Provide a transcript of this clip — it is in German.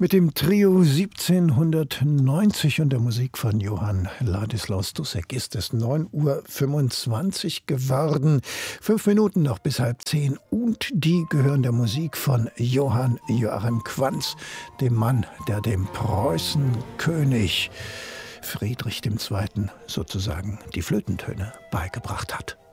Mit dem Trio 1790 und der Musik von Johann Ladislaus Dussek ist es 9:25 Uhr geworden. 5 Minuten noch bis 9:30 und die gehören der Musik von Johann Joachim Quanz, dem Mann, der dem Preußenkönig Friedrich II. Sozusagen die Flötentöne beigebracht hat.